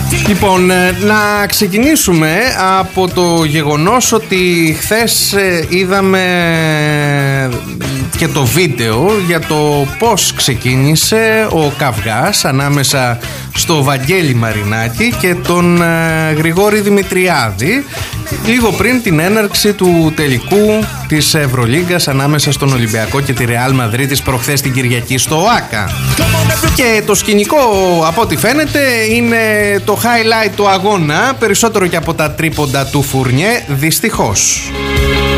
Λοιπόν, να ξεκινήσουμε από το γεγονός ότι χθες είδαμε και το βίντεο για το πώς ξεκίνησε ο καυγάς ανάμεσα στο Βαγγέλη Μαρινάκη και τον Γρηγόρη Δημητριάδη λίγο πριν την έναρξη του τελικού της Ευρωλίγκας ανάμεσα στον Ολυμπιακό και τη Ρεάλ Μαδρίτης προχθές την Κυριακή στο ΟΑΚΑ. Και το σκηνικό, από ό,τι φαίνεται, είναι το highlight του αγώνα, περισσότερο και από τα τρίποντα του Φουρνιέ, δυστυχώς.